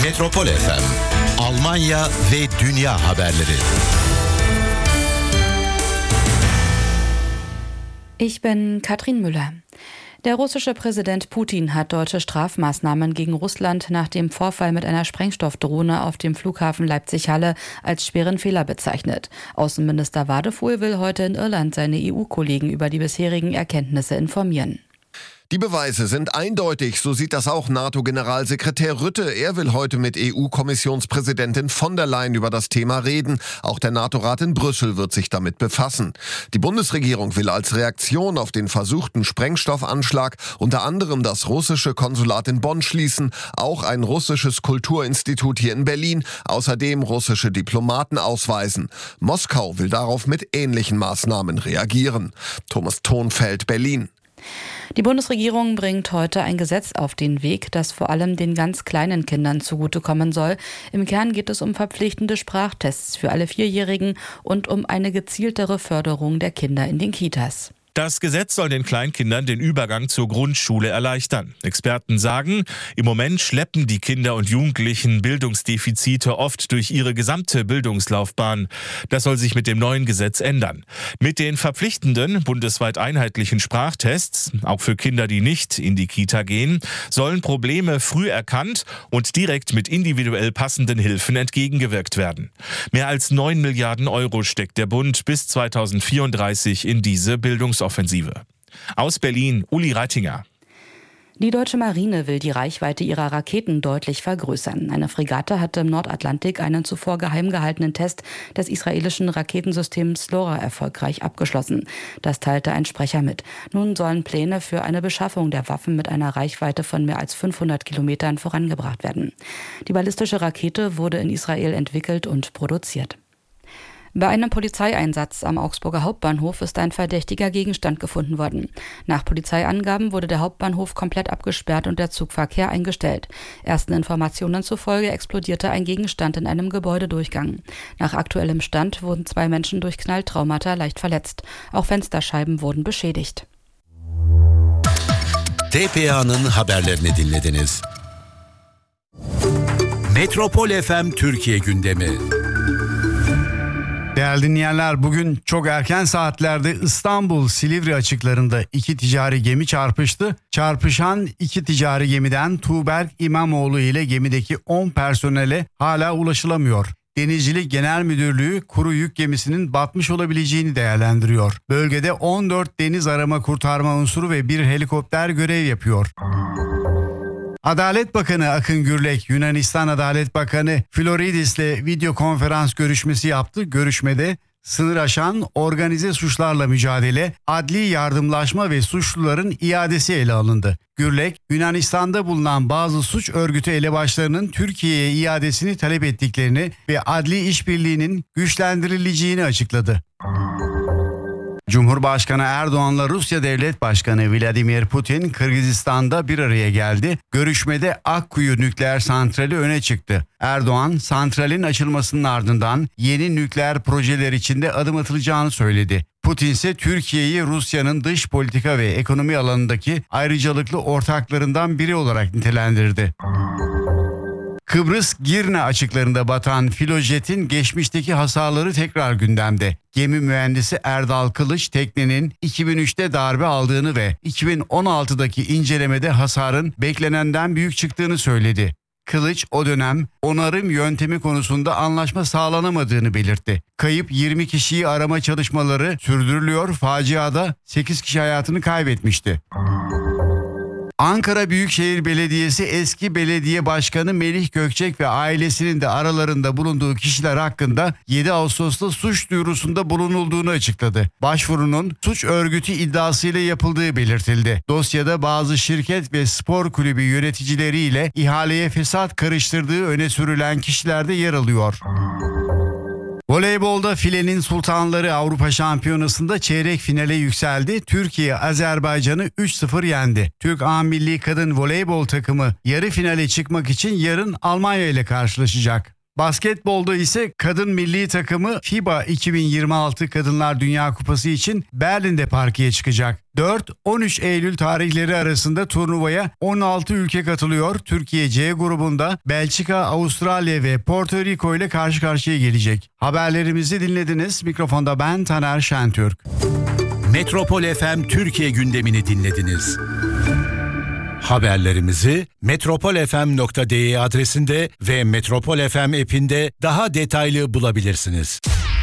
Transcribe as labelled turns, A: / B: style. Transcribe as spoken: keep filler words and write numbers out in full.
A: Metropol F M, Almanya ve dünya haberleri.
B: Ich bin Katrin Müller. Der russische Präsident Putin hat deutsche Strafmaßnahmen gegen Russland nach dem Vorfall mit einer Sprengstoffdrohne auf dem Flughafen Leipzig-Halle als schweren Fehler bezeichnet. Außenminister Wadefuhl will heute in Irland seine E U-Kollegen über die bisherigen Erkenntnisse informieren.
C: Die Beweise sind eindeutig, so sieht das auch NATO-Generalsekretär Rutte. Er will heute mit E U-Kommissionspräsidentin von der Leyen über das Thema reden. Auch der NATO-Rat in Brüssel wird sich damit befassen. Die Bundesregierung will als Reaktion auf den versuchten Sprengstoffanschlag unter anderem das russische Konsulat in Bonn schließen, auch ein russisches Kulturinstitut hier in Berlin, außerdem russische Diplomaten ausweisen. Moskau will darauf mit ähnlichen Maßnahmen reagieren. Thomas Thonfeld, Berlin.
B: Die Bundesregierung bringt heute ein Gesetz auf den Weg, das vor allem den ganz kleinen Kindern zugutekommen soll. Im Kern geht es um verpflichtende Sprachtests für alle Vierjährigen und um eine gezieltere Förderung der Kinder in den Kitas.
D: Das Gesetz soll den Kleinkindern den Übergang zur Grundschule erleichtern. Experten sagen, im Moment schleppen die Kinder und Jugendlichen Bildungsdefizite oft durch ihre gesamte Bildungslaufbahn. Das soll sich mit dem neuen Gesetz ändern. Mit den verpflichtenden, bundesweit einheitlichen Sprachtests, auch für Kinder, die nicht in die Kita gehen, sollen Probleme früh erkannt und direkt mit individuell passenden Hilfen entgegengewirkt werden. Mehr als neun Milliarden Euro steckt der Bund bis zweitausendvierunddreißig in diese Bildungsoffensive. Aus Berlin, Uli Reitinger.
B: Die deutsche Marine will die Reichweite ihrer Raketen deutlich vergrößern. Eine Fregatte hatte im Nordatlantik einen zuvor geheim gehaltenen Test des israelischen Raketensystems LoRa erfolgreich abgeschlossen. Das teilte ein Sprecher mit. Nun sollen Pläne für eine Beschaffung der Waffen mit einer Reichweite von mehr als fünfhundert Kilometern vorangebracht werden. Die ballistische Rakete wurde in Israel entwickelt und produziert. Bei einem Polizeieinsatz am Augsburger Hauptbahnhof ist ein verdächtiger Gegenstand gefunden worden. Nach Polizeiangaben wurde der Hauptbahnhof komplett abgesperrt und der Zugverkehr eingestellt. Ersten Informationen zufolge explodierte ein Gegenstand in einem Gebäudedurchgang. Nach aktuellem Stand wurden zwei Menschen durch Knalltraumata leicht verletzt. Auch Fensterscheiben wurden beschädigt.
A: T P A'nın haberlerini dinlediniz. Metropol F M Türkiye gündemi.
E: Değerli dinleyenler, bugün çok erken saatlerde İstanbul-Silivri açıklarında iki ticari gemi çarpıştı. Çarpışan iki ticari gemiden Tuğberk İmamoğlu ile gemideki on personele hala ulaşılamıyor. Denizcilik Genel Müdürlüğü kuru yük gemisinin batmış olabileceğini değerlendiriyor. Bölgede on dört deniz arama kurtarma unsuru ve bir helikopter görev yapıyor. Adalet Bakanı Akın Gürlek, Yunanistan Adalet Bakanı Floridis'le video konferans görüşmesi yaptı. Görüşmede sınır aşan organize suçlarla mücadele, adli yardımlaşma ve suçluların iadesi ele alındı. Gürlek, Yunanistan'da bulunan bazı suç örgütü elebaşlarının Türkiye'ye iadesini talep ettiklerini ve adli işbirliğinin güçlendirileceğini açıkladı. Cumhurbaşkanı Erdoğan'la Rusya Devlet Başkanı Vladimir Putin Kırgızistan'da bir araya geldi. Görüşmede Akkuyu nükleer santrali öne çıktı. Erdoğan, santralin açılmasının ardından yeni nükleer projeler içinde adım atılacağını söyledi. Putin ise Türkiye'yi Rusya'nın dış politika ve ekonomi alanındaki ayrıcalıklı ortaklarından biri olarak nitelendirdi. Kıbrıs Girne açıklarında batan Filojet'in geçmişteki hasarları tekrar gündemde. Gemi mühendisi Erdal Kılıç teknenin iki bin üçte darbe aldığını ve iki bin on altıdaki incelemede hasarın beklenenden büyük çıktığını söyledi. Kılıç o dönem onarım yöntemi konusunda anlaşma sağlanamadığını belirtti. Kayıp yirmi kişiyi arama çalışmaları sürdürülüyor, faciada sekiz kişi hayatını kaybetmişti. Ankara Büyükşehir Belediyesi eski belediye başkanı Melih Gökçek ve ailesinin de aralarında bulunduğu kişiler hakkında yedi Ağustos'ta suç duyurusunda bulunulduğunu açıkladı. Başvurunun suç örgütü iddiasıyla yapıldığı belirtildi. Dosyada bazı şirket ve spor kulübü yöneticileriyle ihaleye fesat karıştırdığı öne sürülen kişiler de yer alıyor. Voleybolda filenin sultanları Avrupa Şampiyonası'nda çeyrek finale yükseldi. Türkiye Azerbaycan'ı üç sıfır yendi. Türk A Milli Kadın Voleybol takımı yarı finale çıkmak için yarın Almanya ile karşılaşacak. Basketbolda ise kadın milli takımı FIBA iki bin yirmi altı Kadınlar Dünya Kupası için Berlin'de parkeye çıkacak. dört on üç Eylül tarihleri arasında turnuvaya on altı ülke katılıyor. Türkiye C grubunda Belçika, Avustralya ve Porto Rico ile karşı karşıya gelecek. Haberlerimizi dinlediniz. Mikrofonda ben Taner Şentürk.
A: Metropol F M Türkiye gündemini dinlediniz. Haberlerimizi metropol f m nokta d e adresinde ve Metropol F M app'inde daha detaylı bulabilirsiniz.